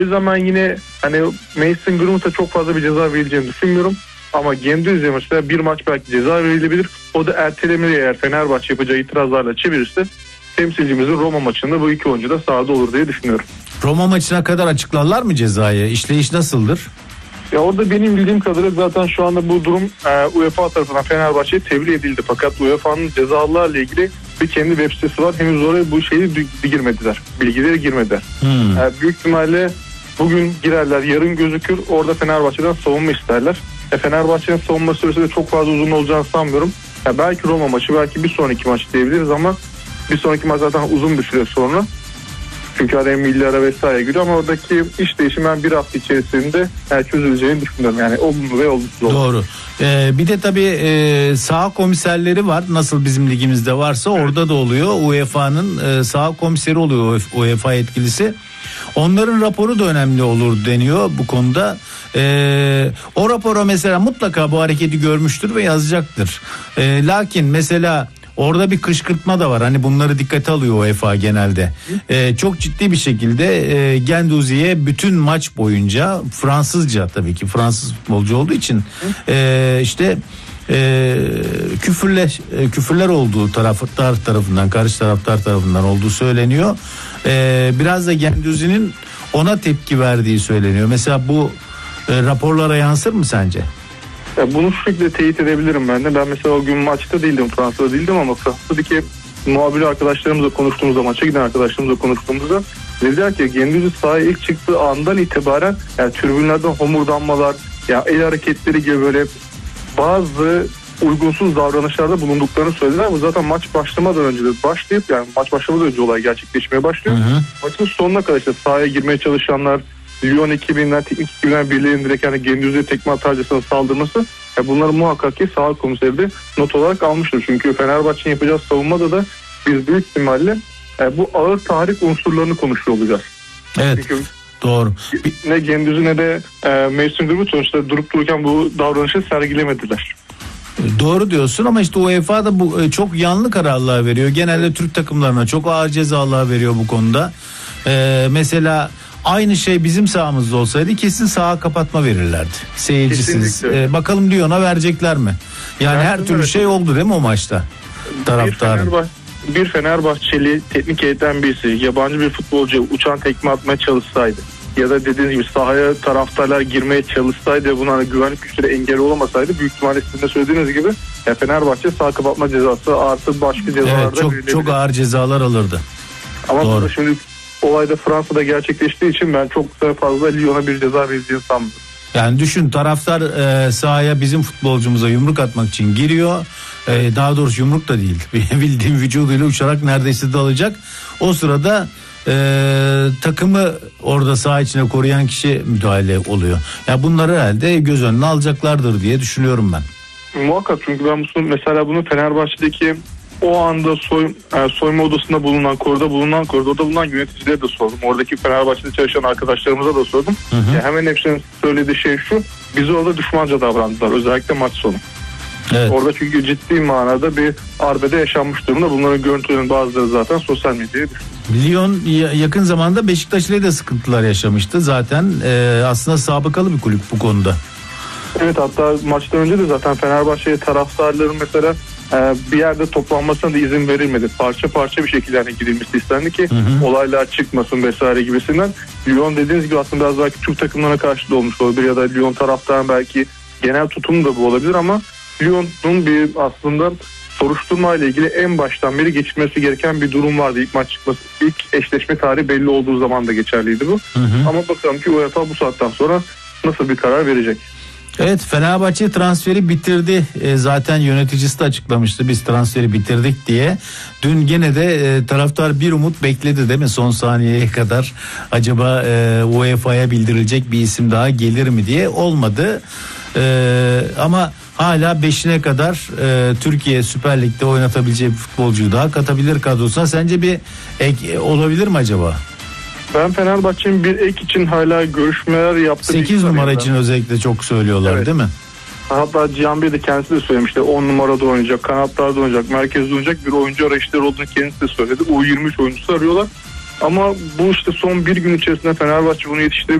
O yüzden ben yine hani Mason Greenwood'a çok fazla bir ceza verileceğini düşünmüyorum. Ama Guendouzi'ye mesela bir maç belki ceza verilebilir. O da ertelemeli, eğer Fenerbahçe yapacağı itirazlarla çevirirse temsilcimizin Roma maçında bu iki oyuncu da sahada olur diye düşünüyorum. Roma maçına kadar açıklarlar mı cezayı? İşleyiş nasıldır? Ya orada benim bildiğim kadarıyla zaten şu anda bu durum UEFA tarafından Fenerbahçe'ye tebliğ edildi. Fakat UEFA'nın cezalarla ilgili bir kendi web sitesi var. Henüz oraya bu şeyi girmediler. Bilgileri girmediler. Büyük ihtimalle bugün girerler, yarın gözükür. Orada Fenerbahçe'den savunma isterler. Fenerbahçe'nin savunma süresi de çok fazla uzun olacağını sanmıyorum. Belki Roma maçı, belki bir sonraki maç diyebiliriz ama bir sonraki maç zaten uzun bir süre sonra. Çünkü araya milli ara vesaire giriyor ama oradaki iş değişimi ben bir hafta içerisinde çözüleceğini düşünüyorum. Yani olumlu ve olumsuz olur. Doğru. Bir de tabii saha komiserleri var. Nasıl bizim ligimizde varsa orada da oluyor. UEFA'nın saha komiseri oluyor, UEFA yetkilisi. Onların raporu da önemli olur deniyor bu konuda. O rapora mesela mutlaka bu hareketi görmüştür ve yazacaktır. Lakin mesela orada bir kışkırtma da var. Hani bunları dikkate alıyor UEFA genelde. Çok ciddi bir şekilde Guendouzi'ye bütün maç boyunca Fransızca, tabii ki Fransız futbolcu olduğu için işte küfürler olduğu taraftar tarafından, karşı taraftar tarafından olduğu söyleniyor. Biraz da Guendouzi'nin ona tepki verdiği söyleniyor. Mesela bu raporlara yansır mı sence? Ya bunu şu şekilde teyit edebilirim ben de. Ben mesela o gün maçta değildim, Fransa'da değildim ama Fransa'daki muhabir arkadaşlarımızla konuştuğumuzda, maça giden arkadaşlarımızla konuştuğumuzda dediler ki Guendouzi sahaya ilk çıktığı andan itibaren yani tribünlerden homurdanmalar, ya el hareketleri gibi böyle bazı uygunsuz davranışlarda bulunduklarını söylediler. Bu zaten maç başlamadan önce de başlayıp, yani maç başlamadan önce olay gerçekleşmeye başlıyor. Maçın sonuna kadar işte sahaya girmeye çalışanlar, Lyon ekibinden, teknik ekibinden birilerinin direkt yani Guendouzi'ye tekme atarcasına saldırması, bunları muhakkak ki sağlık komiseri de not olarak almıştır. Çünkü Fenerbahçe'nin yapacağı savunmada da biz büyük ihtimalle bu ağır tahrik unsurlarını konuşuyor olacağız. Evet. Çünkü doğru. Ne Guendouzi ne de Mason Greenwood sonuçta durup dururken bu davranışı sergilemediler. Doğru diyorsun ama işte UEFA da bu çok yanlı kararlar veriyor. Genelde Türk takımlarına çok ağır cezalar veriyor bu konuda. Mesela aynı şey bizim sahamızda olsaydı kesin saha kapatma verirlerdi. Seyircisiz. Bakalım Lyon'a verecekler mi? Yani her türlü şey oldu değil mi o maçta? Taraftarın. Bir Fenerbahçeli teknik heyetten birisi yabancı bir futbolcu uçan tekme atmaya çalışsaydı ya da dediğiniz gibi sahaya taraftarlar girmeye çalışsaydı, buna hani güvenlik güçleri engel olamasaydı büyük ihtimalle sizin de söylediğiniz gibi Fenerbahçe sağ kapatma cezası artı başka cezalarda çok ağır cezalar alırdı. Ama doğru. Şimdi olayda Fransa'da gerçekleştiği için ben çok fazla Lyon'a bir ceza vereceğini sanmıyorum. Yani düşün, taraftar sahaya bizim futbolcumuza yumruk atmak için giriyor. Daha doğrusu yumruk da değil. Bildiğim vücuduyla uçarak neredeyse dalacak. O sırada takımı orada saha içine koruyan kişi müdahale oluyor. Ya bunları herhalde göz önüne alacaklardır diye düşünüyorum ben. Muhakkak, çünkü ben mesela bunu Fenerbahçe'deki o anda soyma odasında bulunan, koridorda bulunan yöneticilere de sordum. Oradaki Fenerbahçe'de çalışan arkadaşlarımıza da sordum. Hemen hepsinin söylediği şey şu: bizi orada düşmanca davrandılar, özellikle maç sonu. Evet. Orada çünkü ciddi manada bir arbede yaşanmış durumda. Bunların görüntülerinin bazıları zaten sosyal medyaya düştü. Lyon yakın zamanda Beşiktaş ile de sıkıntılar yaşamıştı. Zaten aslında sabıkalı bir kulüp bu konuda. Evet, hatta maçtan önce de zaten Fenerbahçe taraftarların mesela bir yerde toplanmasına da izin verilmedi. Parça parça bir şekilde hani gidilmesi istendi ki olaylar çıkmasın vesaire gibisinden. Lyon dediğiniz gibi aslında biraz belki Türk takımlarına karşı da olmuş olabilir ya da Lyon taraftarın belki genel tutumu da bu olabilir ama Lyon'un bir aslında soruşturma ile ilgili en baştan beri geçilmesi gereken bir durum vardı. İlk maç çıkması, ilk eşleşme tarihi belli olduğu zaman da geçerliydi bu. Ama bakalım ki UEFA bu saatten sonra nasıl bir karar verecek. Evet, Fenerbahçe transferi bitirdi. Zaten yöneticisi de açıklamıştı, biz transferi bitirdik diye. Dün gene de taraftar bir umut bekledi değil mi? Son saniyeye kadar acaba UEFA'ya bildirilecek bir isim daha gelir mi diye. Olmadı. Ama hala 5'ine kadar Türkiye Süper Lig'de oynatabileceği bir futbolcuyu daha katabilir kadrosuna. Sence bir ek olabilir mi acaba? Ben Fenerbahçe'nin bir ek için hala görüşmeler yaptı. 8 numara için özellikle çok söylüyorlar, evet, değil mi? Hatta Cihan Bey de kendisi de söylemişti. 10 numarada oynayacak, kanatlarda oynayacak, merkezde oynayacak bir oyuncu arayışları olduğunu kendisi de söyledi. U23 oyuncusu arıyorlar. Ama bu işte son bir gün içerisinde Fenerbahçe bunu yetiştirebilir.